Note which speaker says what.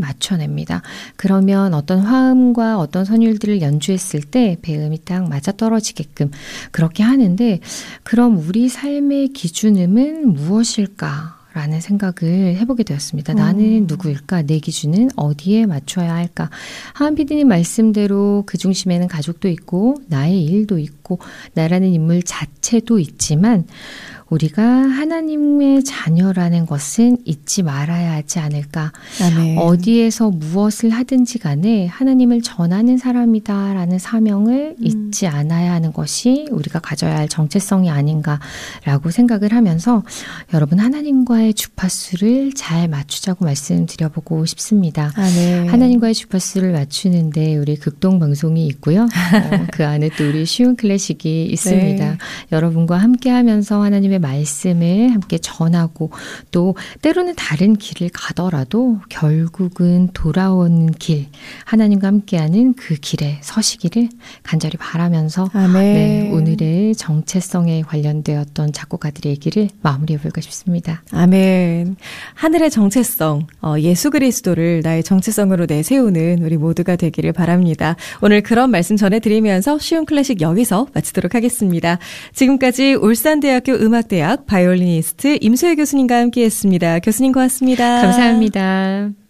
Speaker 1: 맞춰냅니다. 그러면 어떤 화음과 어떤 선율들을 연주했을 때 배음이 딱 맞아떨어지게끔 그렇게 하는데, 그럼 우리 삶의 기준음은 무엇일까? 라는 생각을 해보게 되었습니다. 나는 누구일까? 내 기준은 어디에 맞춰야 할까? 하은 PD님 말씀대로 그 중심에는 가족도 있고 나의 일도 있고 나라는 인물 자체도 있지만, 우리가 하나님의 자녀라는 것은 잊지 말아야 하지 않을까.
Speaker 2: 아멘.
Speaker 1: 어디에서 무엇을 하든지 간에 하나님을 전하는 사람이다라는 사명을 잊지 않아야 하는 것이 우리가 가져야 할 정체성이 아닌가라고 생각을 하면서, 여러분 하나님과의 주파수를 잘 맞추자고 말씀드려보고 싶습니다.
Speaker 2: 아멘.
Speaker 1: 하나님과의 주파수를 맞추는데 우리 극동방송이 있고요. 그 안에 또 우리 쉬운 클래식이 있습니다.
Speaker 2: 네.
Speaker 1: 여러분과 함께하면서 하나님의 말씀을 함께 전하고, 또 때로는 다른 길을 가더라도 결국은 돌아오는 길, 하나님과 함께하는 그 길에 서시기를 간절히 바라면서 네, 오늘의 정체성에 관련되었던 작곡가들의 얘기를 마무리해볼까 싶습니다.
Speaker 2: 아멘. 하늘의 정체성, 예수 그리스도를 나의 정체성으로 내세우는 우리 모두가 되기를 바랍니다. 오늘 그런 말씀 전해드리면서 쉬운 클래식 여기서 마치도록 하겠습니다. 지금까지 울산대학교 음악대학 바이올리니스트 임소혜 교수님과 함께했습니다. 교수님 고맙습니다.
Speaker 1: 감사합니다.